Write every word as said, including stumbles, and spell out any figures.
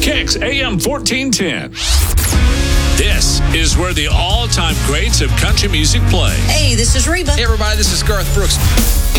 Kicks A M fourteen ten. This is where the all-time greats of country music play. Hey, this is Reba. Hey, everybody, this is Garth Brooks.